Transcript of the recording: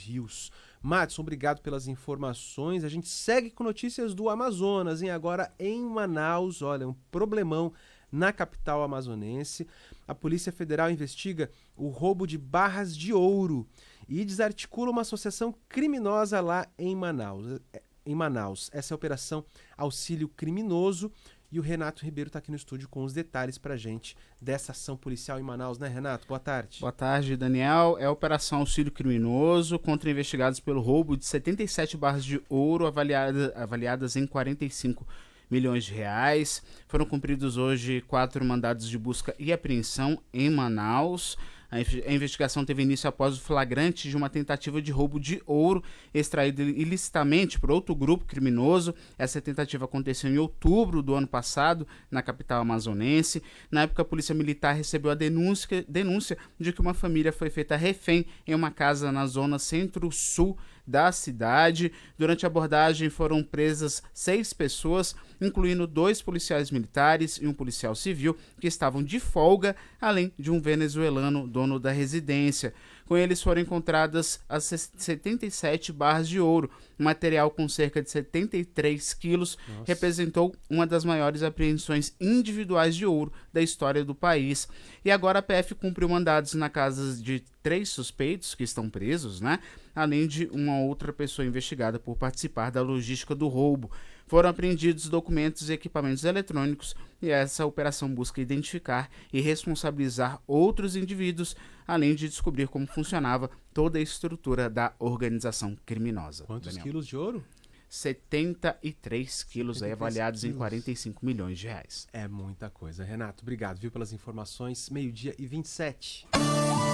rios. Madison, obrigado pelas informações. A gente segue com notícias do Amazonas, hein? Agora em Manaus, olha, um problemão na capital amazonense. A Polícia Federal investiga o roubo de barras de ouro e desarticula uma associação criminosa lá em Manaus. Essa é a Operação Auxílio Criminoso. E o Renato Ribeiro está aqui no estúdio com os detalhes para a gente dessa ação policial em Manaus, né, Renato? Boa tarde. Boa tarde, Daniel. É a Operação Auxílio Criminoso contra investigados pelo roubo de 77 barras de ouro avaliadas em 45 milhões de reais. Foram cumpridos hoje 4 mandados de busca e apreensão em Manaus. A investigação teve início após o flagrante de uma tentativa de roubo de ouro extraído ilicitamente por outro grupo criminoso. Essa tentativa aconteceu em outubro do ano passado, na capital amazonense. Na época, a Polícia Militar recebeu a denúncia de que uma família foi feita refém em uma casa na zona centro-sul da cidade. Durante a abordagem foram presas 6 pessoas, incluindo 2 policiais militares e um policial civil que estavam de folga, além de um venezuelano dono da residência. Com eles foram encontradas as 77 barras de ouro. O material, com cerca de 73 quilos, representou uma das maiores apreensões individuais de ouro da história do país. E agora a PF cumpriu mandados na casa de 3 suspeitos que estão presos, né? Além de uma outra pessoa investigada por participar da logística do roubo. Foram apreendidos documentos e equipamentos eletrônicos e essa operação busca identificar e responsabilizar outros indivíduos, além de descobrir como funcionava toda a estrutura da organização criminosa. Quantos quilos de ouro? 73 quilos, aí, avaliados em 45 milhões de reais. É muita coisa. Renato, obrigado, viu, pelas informações. 12:27.